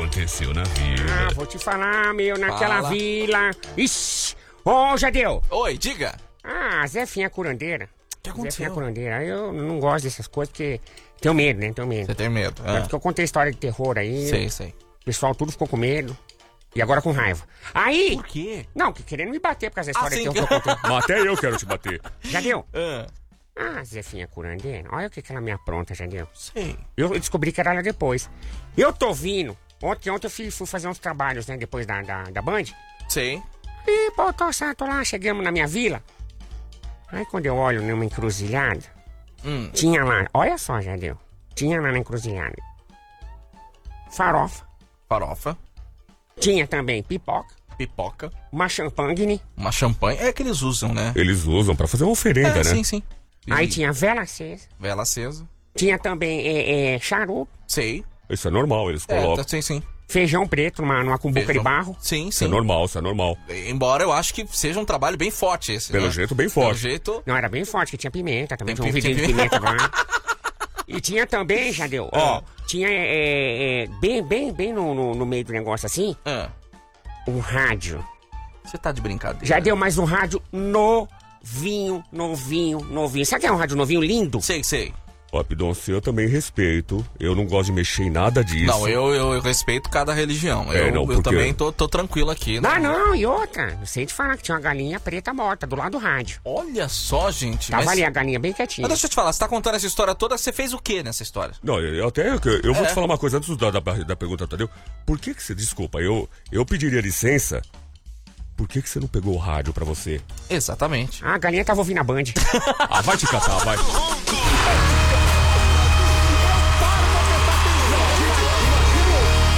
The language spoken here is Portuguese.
aconteceu na vila? Ah, vou te falar, meu, naquela Fala. vila. Ixi! Ô, Jadeu! Oi, diga. Ah, Zefinha curandeira. O que aconteceu? Zefinha curandeira. Eu não gosto dessas coisas porque tenho medo, né? Tenho medo. Você tem medo? É porque eu contei história de terror aí. Sei. O pessoal tudo ficou com medo. E agora com raiva. Aí... Por quê? Não, que querendo me bater por causa da história sim. de terror que eu contei. Mas até eu quero te bater. Jadeu! Ah, Ah, Zefinha curandeira. Olha o que ela me apronta, Jadeu. sei. Eu descobri que era ela depois. Eu tô vindo. Ontem eu fui fazer uns trabalhos, né? Depois da Band. Sei. E, pô, tô lá, chegamos na minha vila. Aí quando eu olho numa encruzilhada, tinha lá, olha só, Jadeu. Tinha lá na encruzilhada farofa. Farofa, Tinha também pipoca, pipoca, uma champanhe. uma champanhe. É que eles usam, né? Eles usam pra fazer uma oferenda, né? Sim. Aí E tinha vela acesa. vela acesa. Tinha também charuto, Sei. Isso é normal, eles colocam. Sim. feijão preto numa cumbuca de Feijão. barro. Sim. Isso é normal, isso é normal. Embora eu acho que seja um trabalho bem forte esse, Pelo né? jeito, bem Pelo forte. jeito... Não, era bem forte, que tinha pimenta também. Tem Tinha um vidrinho de pimenta. pimenta agora. E tinha também, Jadeu, ó, tinha bem no meio do negócio assim, um rádio. Você tá de brincadeira. Jadeu, mas um rádio novinho. Sabe que é um rádio novinho lindo? Sei. Ó, Pidoncio, eu também respeito. Eu não gosto de mexer em nada disso. Não, eu respeito cada religião. Não, Eu porque- também tô tranquilo aqui. Né? Ah, não, e outra, não sei te falar que tinha uma galinha preta morta do lado do rádio. Olha só, gente. Tava mas... ali a galinha bem quietinha. Mas deixa eu te falar, você tá contando essa história toda, você fez o que nessa história? Não, eu vou te falar uma coisa antes da pergunta, Tadeu. Por que você... Desculpa, eu pediria licença. Por que você não pegou o rádio pra você? Exatamente. Ah, a galinha tava ouvindo a Band. Ah, vai te catar, vai.